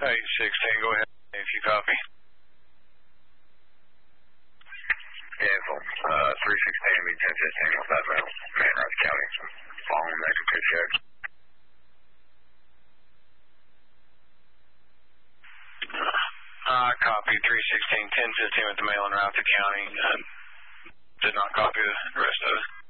816, go ahead if you copy. Cancel. 316, be 1015 on that route. Man, Ross County. Following that, good check. Copy 316, 1015 with the mail and route to county. Did not copy the rest of it.